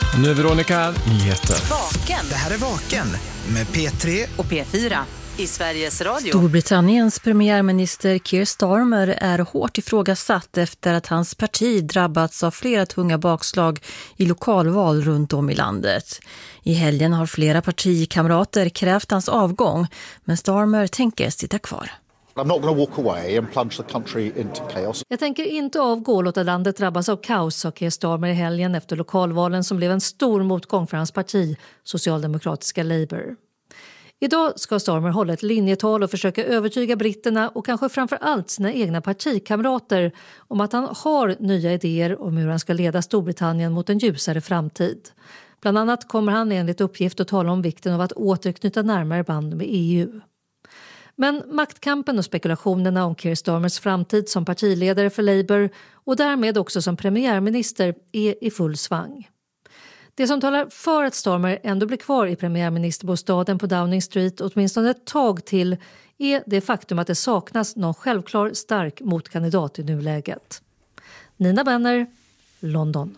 Nu är Veronica nyheter. Vaken. Det här är Vaken med P3 och P4 i Sveriges Radio. Storbritanniens premiärminister Keir Starmer är hårt ifrågasatt efter att hans parti drabbats av flera tunga bakslag i lokalval runt om i landet. I helgen har flera partikamrater krävt hans avgång, men Starmer tänker sitta kvar. I'm not going to walk away and plunge the country into chaos. Jag tänker inte avgå och låta landet drabbas av kaos, sa Keir Starmer i helgen efter lokalvalen som blev en stor motgång för hans parti, socialdemokratiska Labour. Idag ska Starmer hålla ett linjetal och försöka övertyga britterna och kanske framför allt sina egna partikamrater om att han har nya idéer om hur han ska leda Storbritannien mot en ljusare framtid. Bland annat kommer han enligt uppgift att tala om vikten av att återknyta närmare band med EU. Men maktkampen och spekulationerna om Keir Starmers framtid som partiledare för Labour och därmed också som premiärminister är i full svang. Det som talar för att Starmer ändå blir kvar i premiärministerbostaden på Downing Street åtminstone ett tag till är det faktum att det saknas någon självklar stark motkandidat i nuläget. Nina Benner, London.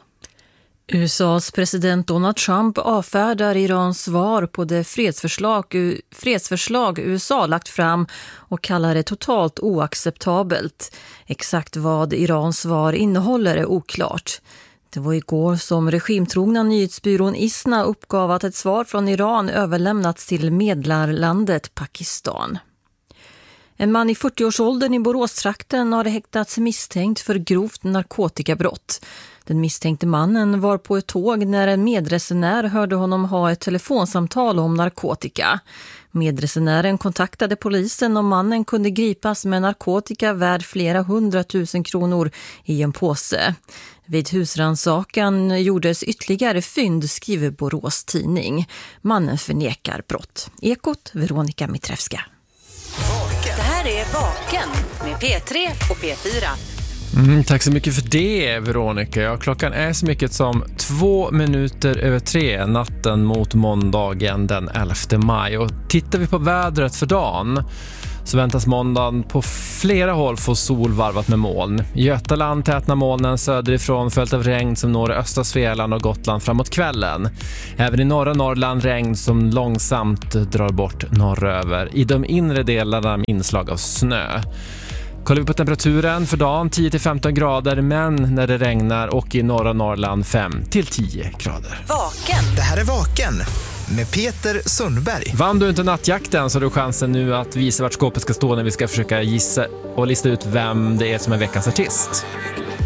USAs president Donald Trump avfärdar Irans svar på det fredsförslag USA lagt fram och kallar det totalt oacceptabelt. Exakt vad Irans svar innehåller är oklart. Det var igår som regimtrogna nyhetsbyrån ISNA uppgav att ett svar från Iran överlämnats till medlarlandet Pakistan. En man i 40-årsåldern i Boråstrakten har häktats misstänkt för grovt narkotikabrott. Den misstänkte mannen var på ett tåg när en medresenär hörde honom ha ett telefonsamtal om narkotika. Medresenären kontaktade polisen och mannen kunde gripas med narkotika värd flera 100 000 kronor i en påse. Vid husrannsakan gjordes ytterligare fynd, skriver Borås tidning. Mannen förnekar brott. Ekot, Veronica Mitrevska. Det här är Vaken med P3 och P4. Tack så mycket för det, Veronica. Ja, klockan är så mycket som 2:02 natten mot måndagen den 11 maj. Och tittar vi på vädret för dagen så väntas måndagen på flera håll få sol varvat med moln. I Götaland tätnar molnen söderifrån följt av regn som når östra Svealand och Gotland framåt kvällen. Även i norra Norrland regn som långsamt drar bort norröver. I de inre delarna med inslag av snö. Kollar vi på temperaturen för dagen 10-15 grader, men när det regnar och i norra Norrland 5-10 grader. Vaken. Det här är Vaken med Peter Sundberg. Vann du inte nattjakten så har du chansen nu att visa vart skåpet ska stå när vi ska försöka gissa och lista ut vem det är som är veckans artist.